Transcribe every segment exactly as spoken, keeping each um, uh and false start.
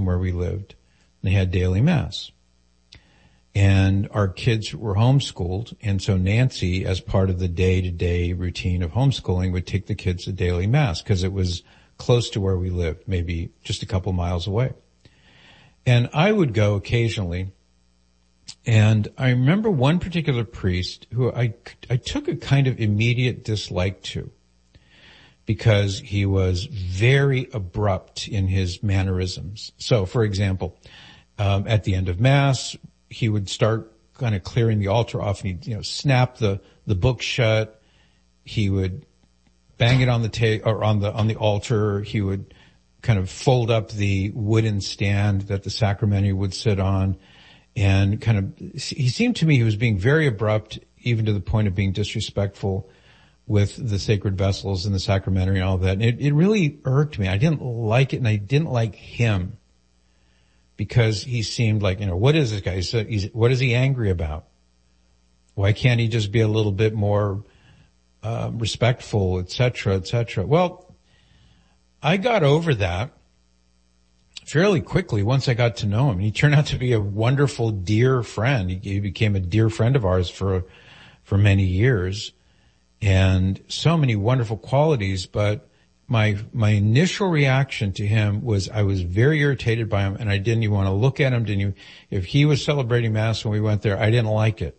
from where we lived. They had daily mass. And our kids were homeschooled, and so Nancy, as part of the day-to-day routine of homeschooling, would take the kids to daily mass because it was close to where we lived, maybe just a couple miles away. And I would go occasionally, and I remember one particular priest who I, I took a kind of immediate dislike to because he was very abrupt in his mannerisms. So, for example, um, at the end of Mass, he would start kind of clearing the altar off, and he'd, you know, snap the, the book shut. He would bang it on the ta- or on the, on the altar. He would kind of fold up the wooden stand that the sacramentary would sit on, and kind of, he seemed to me he was being very abrupt, even to the point of being disrespectful with the sacred vessels and the sacramentary and all that. And it, it really irked me. I didn't like it, and I didn't like him. Because he seemed like, you know, what is this guy? He's, he's, what is he angry about? Why can't he just be a little bit more uh, respectful, et cetera, et cetera? Well, I got over that fairly quickly once I got to know him. He turned out to be a wonderful, dear friend. He, he became a dear friend of ours for for many years, and so many wonderful qualities, but My, my initial reaction to him was I was very irritated by him, and I didn't even want to look at him. Didn't even, if he was celebrating Mass when we went there, I didn't like it.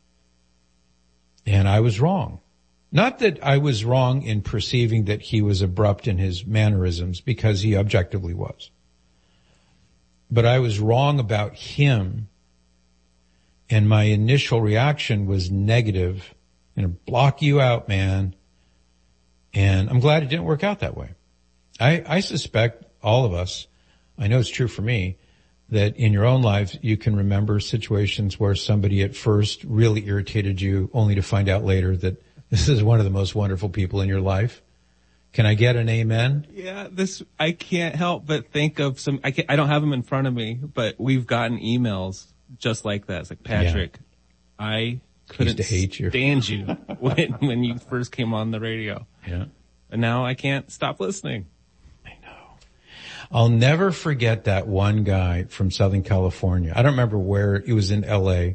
And I was wrong. Not that I was wrong in perceiving that he was abrupt in his mannerisms, because he objectively was. But I was wrong about him, and my initial reaction was negative. I'm gonna block you out, man. And I'm glad it didn't work out that way. I, I suspect all of us, I know it's true for me, that in your own lives you can remember situations where somebody at first really irritated you, only to find out later that this is one of the most wonderful people in your life. Can I get an amen? Yeah, this, I can't help but think of some, I can't, I don't have them in front of me, but we've gotten emails just like that. It's like, Patrick, yeah. I couldn't to hate you. stand you when, when you first came on the radio. Yeah. And now I can't stop listening. I know. I'll never forget that one guy from Southern California. I don't remember where, it was in L A,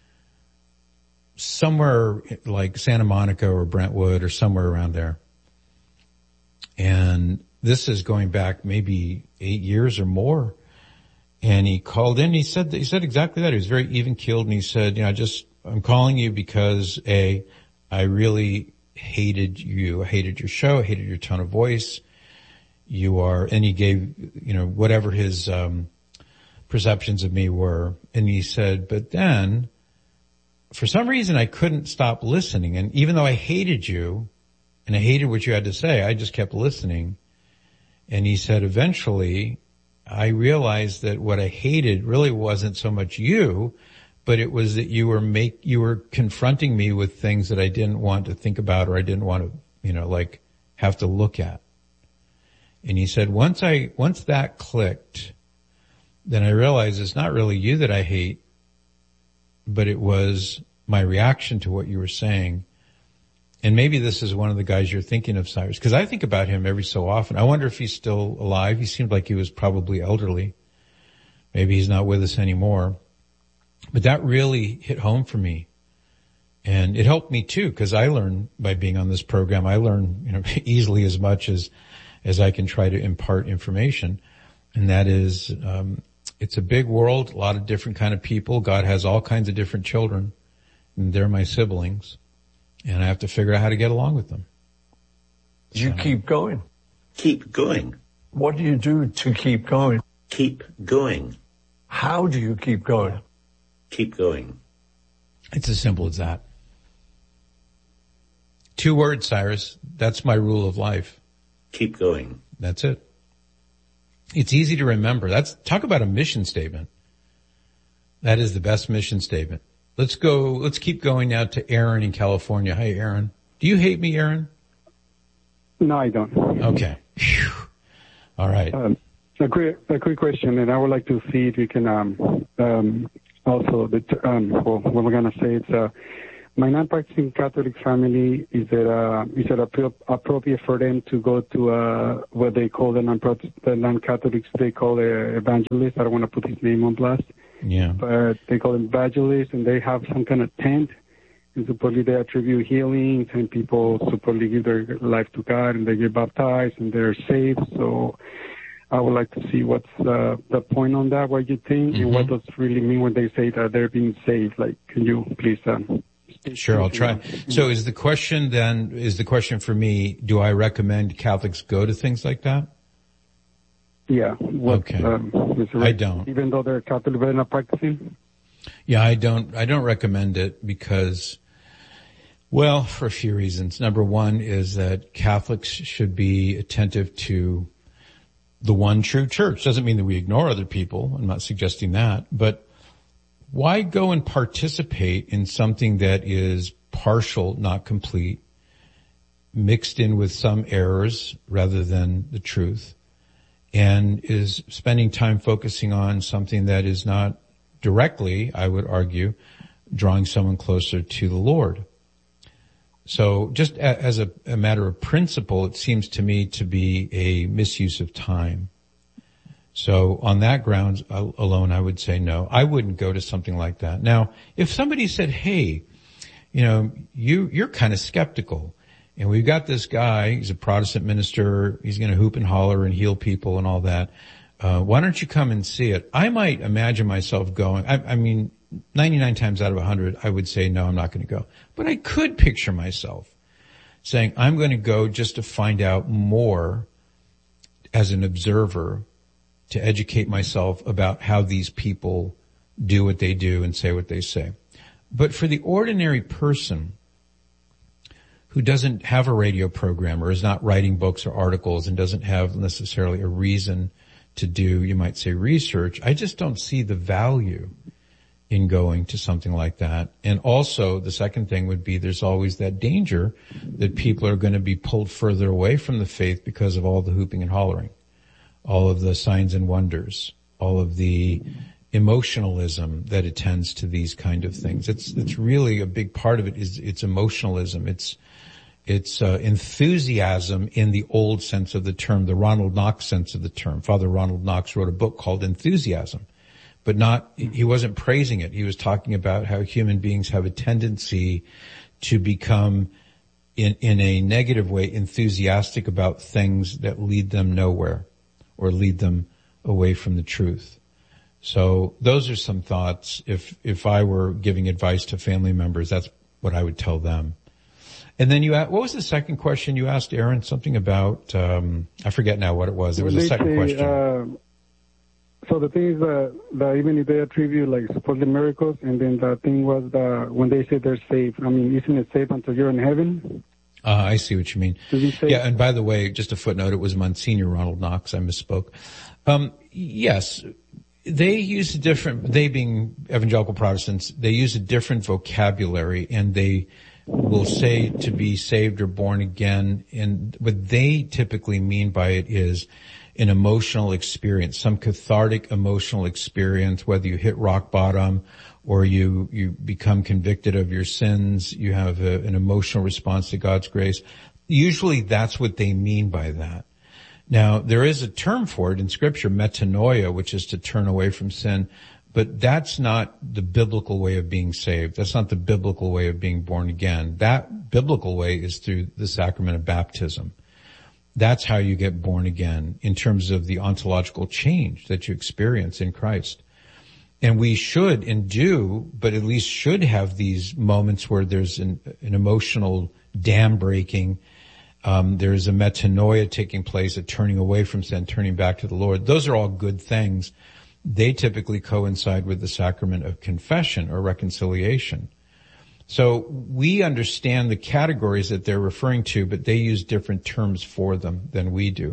somewhere like Santa Monica or Brentwood or somewhere around there. And this is going back maybe eight years or more. And he called in, he said, he said exactly that. He was very even keeled, and he said, you know, I just, I'm calling you because A, I really hated you. I hated your show. I hated your tone of voice. You are, and he gave, you know, whatever his, um, perceptions of me were. And he said, but then for some reason I couldn't stop listening. And even though I hated you and I hated what you had to say, I just kept listening. And he said, eventually I realized that what I hated really wasn't so much you, but it was that you were make, you were confronting me with things that I didn't want to think about, or I didn't want to, you know, like have to look at. And he said, once I, once that clicked, then I realized it's not really you that I hate, but it was my reaction to what you were saying. And maybe this is one of the guys you're thinking of, Cyrus, because I think about him every so often. I wonder if he's still alive. He seemed like he was probably elderly. Maybe he's not with us anymore. But that really hit home for me. And it helped me too, because I learn by being on this program. I learn, you know, easily as much as, as I can try to impart information. And that is, um, it's a big world, a lot of different kind of people. God has all kinds of different children, and they're my siblings. And I have to figure out how to get along with them. You so. keep going. Keep going. What do you do to keep going? Keep going. How do you keep going? Keep going. It's as simple as that. Two words, Cyrus. That's my rule of life. Keep going. That's it. It's easy to remember. That's, talk about a mission statement. That is the best mission statement. Let's go, let's keep going now to Aaron in California. Hi, Aaron. Do you hate me, Aaron? No, I don't. Okay. Whew. All right. Um, a quick, a quick question, and I would like to see if you can, um, um, also, the, um, well, what we're going to say, it's, uh, my non-practicing Catholic family, is it, uh, is it appro- appropriate for them to go to uh, what they call the, non the non-Catholics, they call a evangelist. I don't want to put his name on blast. Yeah. But they call him evangelist, and they have some kind of tent, and supposedly they attribute healings, and people supposedly give their life to God, and they get baptized, and they're saved. So I would like to see what's uh, the point on that, what you think, mm-hmm. and what does it really mean when they say that they're being saved. Like, can you please um, Sure, I'll try. So is the question then, is the question for me, do I recommend Catholics go to things like that? Yeah. What, okay. Um, I don't. Even though they're Catholic, they're not practicing? Yeah, I don't, I don't recommend it because, well, for a few reasons. Number one is that Catholics should be attentive to the one true church. Doesn't mean that we ignore other people. I'm not suggesting that, but why go and participate in something that is partial, not complete, mixed in with some errors rather than the truth, and is spending time focusing on something that is not directly, I would argue, drawing someone closer to the Lord? So just a, as a, a matter of principle, it seems to me to be a misuse of time. So on that grounds alone, I would say no. I wouldn't go to something like that. Now, if somebody said, hey, you know, you, you're kind of skeptical, and we've got this guy, he's a Protestant minister, he's going to hoop and holler and heal people and all that, uh, why don't you come and see it? I might imagine myself going, I, I mean, ninety-nine times out of one hundred, I would say, no, I'm not going to go. But I could picture myself saying, I'm going to go just to find out more as an observer, to educate myself about how these people do what they do and say what they say. But for the ordinary person who doesn't have a radio program or is not writing books or articles and doesn't have necessarily a reason to do, you might say, research, I just don't see the value in going to something like that. And also, the second thing would be there's always that danger that people are going to be pulled further away from the faith because of all the hooping and hollering, all of the signs and wonders, all of the emotionalism that attends to these kind of things. It's, it's really a big part of it is it's emotionalism. It's, it's, uh, enthusiasm in the old sense of the term, the Ronald Knox sense of the term. Father Ronald Knox wrote a book called Enthusiasm, but not, he wasn't praising it. He was talking about how human beings have a tendency to become in, in a negative way enthusiastic about things that lead them nowhere or lead them away from the truth. So those are some thoughts. If, if I were giving advice to family members, that's what I would tell them. And then you, what was the second question you asked, Aaron? Something about, um, I forget now what it was. There was a second question. Uh, so the thing is that, that even if they attribute like supposed miracles, and then the thing was that when they say they're safe, I mean, isn't it safe until you're in heaven? Uh, I see what you mean. Yeah, and by the way, just a footnote, it was Monsignor Ronald Knox. I misspoke. Um, yes, they use a different, they being evangelical Protestants, they use a different vocabulary, and they will say to be saved or born again, and what they typically mean by it is an emotional experience, some cathartic emotional experience, whether you hit rock bottom or you, you become convicted of your sins, you have a, an emotional response to God's grace. Usually that's what they mean by that. Now, there is a term for it in Scripture, metanoia, which is to turn away from sin, but that's not the biblical way of being saved. That's not the biblical way of being born again. That biblical way is through the sacrament of baptism. That's how you get born again in terms of the ontological change that you experience in Christ. And we should and do, but at least should have these moments where there's an, an emotional dam breaking. Um, there's a metanoia taking place, a turning away from sin, turning back to the Lord. Those are all good things. They typically coincide with the sacrament of confession or reconciliation. So we understand the categories that they're referring to, but they use different terms for them than we do.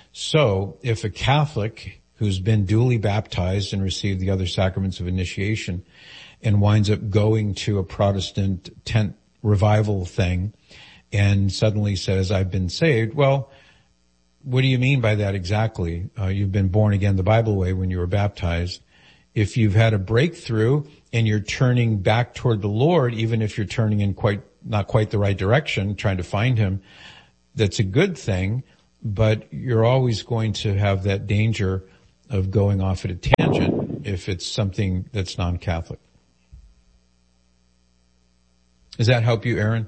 So if a Catholic who's been duly baptized and received the other sacraments of initiation and winds up going to a Protestant tent revival thing and suddenly says, I've been saved, well, what do you mean by that exactly? Uh, you've been born again the Bible way when you were baptized, If you've had a breakthrough and you're turning back toward the Lord, even if you're turning in quite, not quite the right direction, trying to find him, that's a good thing, but you're always going to have that danger of going off at a tangent if it's something that's non-Catholic. Does that help you, Aaron?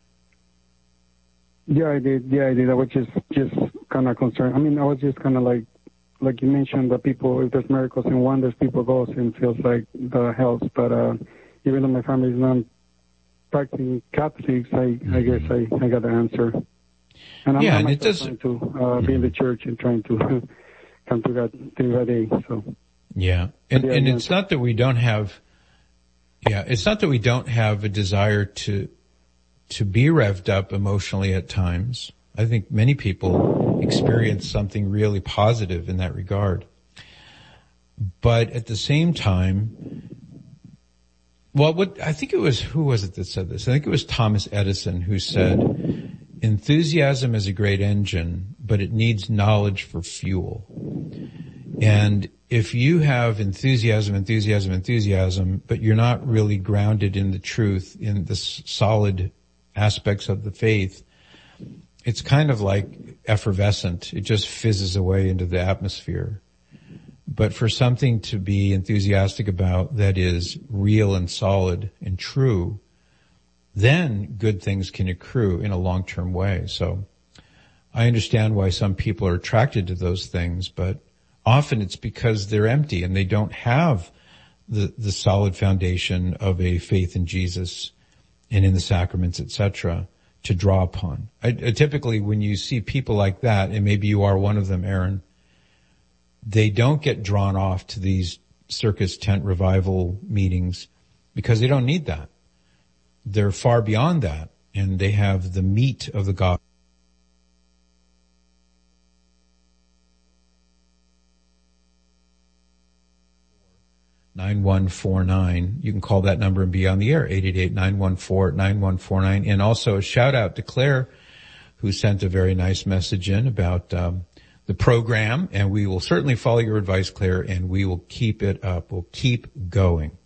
Yeah, I did. Yeah, I did. I was just, just kind of concerned. I mean, I was just kind of like, like you mentioned, the people, if there's miracles and wonders, people go and feels like that helps. But, uh, even though my family is not practicing Catholics, I, mm-hmm. I guess I, I got the answer. And I'm, yeah, I'm and it does, trying to, uh, mm-hmm. be in the church and trying to come to God through that day, so. Yeah. And, yeah, and yeah. it's not that we don't have, yeah, it's not that we don't have a desire to, to be revved up emotionally at times. I think many people experience something really positive in that regard. But at the same time, well, what, I think it was, who was it that said this? I think it was Thomas Edison who said, enthusiasm is a great engine, but it needs knowledge for fuel. And if you have enthusiasm, enthusiasm, enthusiasm, but you're not really grounded in the truth, in the solid aspects of the faith, it's kind of like effervescent. It just fizzes away into the atmosphere. But for something to be enthusiastic about that is real and solid and true, then good things can accrue in a long-term way. So I understand why some people are attracted to those things, but often it's because they're empty and they don't have the, the solid foundation of a faith in Jesus and in the sacraments, et cetera, to draw upon. I, I typically, when you see people like that, and maybe you are one of them, Aaron, they don't get drawn off to these circus tent revival meetings because they don't need that. They're far beyond that, and they have the meat of the gospel. nine one four nine. You can call that number and be on the air, eight eight eight, nine one four, nine one four nine. And also a shout out to Claire, who sent a very nice message in about um, the program. And we will certainly follow your advice, Claire, and we will keep it up. We'll keep going.